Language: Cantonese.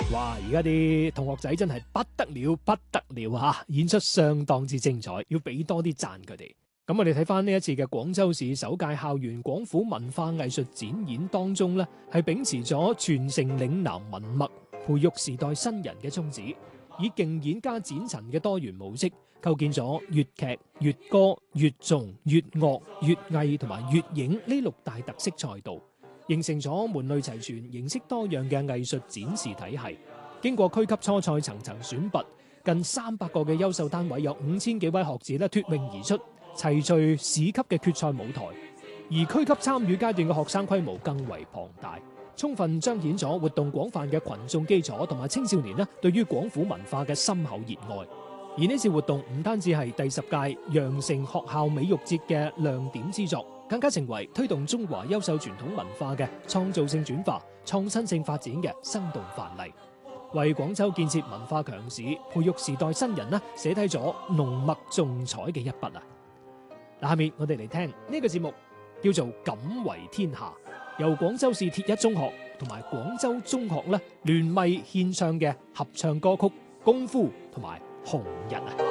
哇！而家啲同學仔真係不得了，不得了嚇，演出相當之精彩，要俾多啲讚佢哋。咁我哋睇翻呢一次嘅廣州市首屆校園廣府文化藝術展演當中呢，係秉持咗傳承嶺南文脈、培育時代新人嘅宗旨，以競演加展陳嘅多元模式，構建咗粵劇、粵歌、粵頌、粵樂、粵藝同埋粵影呢六大特色賽道，形成咗門類齊全、形式多樣嘅藝術展示體系。經過區級初賽層層選拔，近300個嘅優秀單位，有5000幾位學子脫穎而出，齊聚市級嘅決賽舞台。而區級參與階段嘅學生規模更為龐大，充分彰顯咗活動廣泛嘅群眾基礎同埋青少年對於廣府文化嘅深厚熱愛。而呢次活動唔單止係第10屆羊城學校美育節嘅亮點之作，更加成為推動中華優秀傳統文化嘅創造性轉化、創新性發展嘅生動範例，為廣州建設文化強市、培育時代新人寫低咗濃墨重彩嘅一筆啊！下面我哋嚟聽呢個節目，叫做《錦為天下》，由廣州市鐵一中學同埋廣州中學聯袂獻唱嘅合唱歌曲《功夫》同埋《紅日》啊！